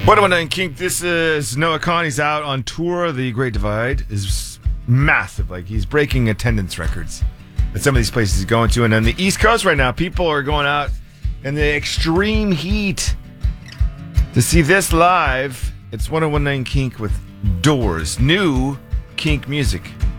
101.9 Kink, this is Noah Kahn. He's out on tour. The Great Divide is massive. Like, he's breaking attendance records at some of these places he's going to. And on the East Coast right now, people are going out in the extreme heat to see this live. It's 101.9 Kink with Doors. New Kink music.